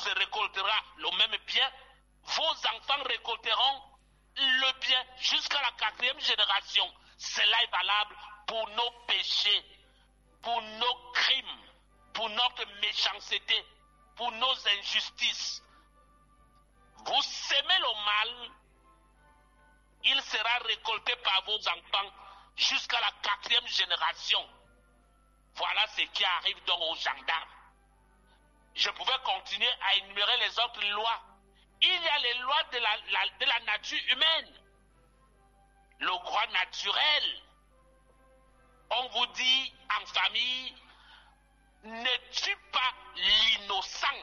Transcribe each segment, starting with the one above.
épouse récoltera le même bien, vos enfants récolteront le bien jusqu'à la 4e génération. Cela est valable pour nos péchés, pour nos crimes, pour notre méchanceté, pour nos injustices. Vous semez le mal, il sera récolté par vos enfants jusqu'à la 4e génération. Voilà ce qui arrive donc aux gendarmes. Je pouvais continuer à énumérer les autres lois. Il y a les lois de la nature humaine. Le droit naturel. On vous dit en famille, ne tue pas l'innocent.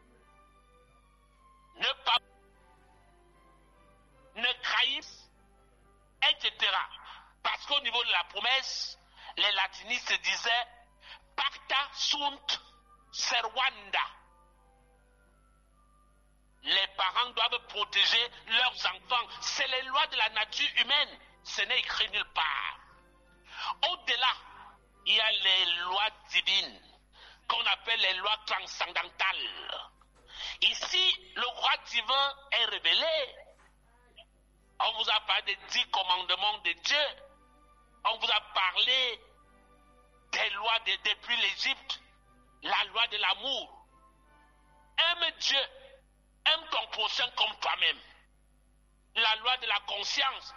Ne trahisse, etc. Parce qu'au niveau de la promesse, les latinistes disaient pacta sunt servanda. Les parents doivent protéger leurs enfants. C'est les lois de la nature humaine. Ce n'est écrit nulle part. Au-delà, il y a les lois divines qu'on appelle les lois transcendantales. Ici, le droit divin est révélé. On vous a parlé des 10 commandements de Dieu. On vous a parlé des lois depuis l'Égypte. La loi de l'amour. Aime Dieu. Aime ton prochain comme toi-même. La loi de la conscience.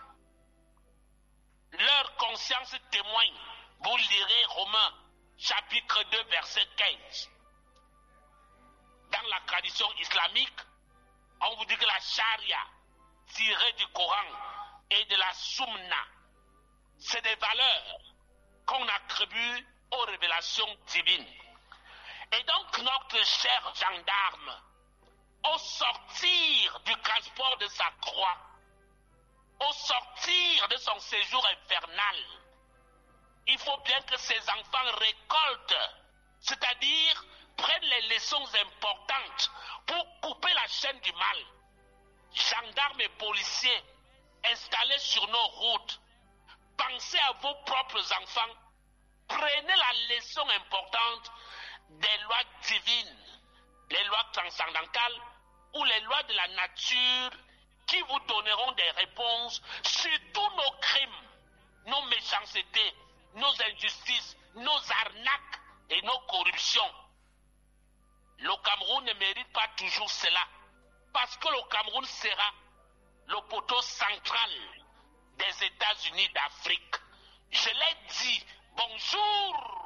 Leur conscience témoigne. Vous lirez Romains, chapitre 2, verset 15. Dans la tradition islamique, on vous dit que la charia, tirée du Coran et de la Sunna, c'est des valeurs qu'on attribue aux révélations divines. Et donc notre cher gendarme, au sortir du transport de sa croix, au sortir de son séjour infernal, il faut bien que ses enfants récoltent, c'est-à-dire prennent les leçons importantes pour couper la chaîne du mal. Gendarmes et policiers installés sur nos routes, pensez à vos propres enfants, prenez la leçon importante des lois divines, les lois transcendantales ou les lois de la nature qui vous donneront des réponses sur tous nos crimes, nos méchancetés, nos injustices, nos arnaques et nos corruptions. Le Cameroun ne mérite pas toujours cela, parce que le Cameroun sera le poteau central des États-Unis d'Afrique. Je l'ai dit, bonjour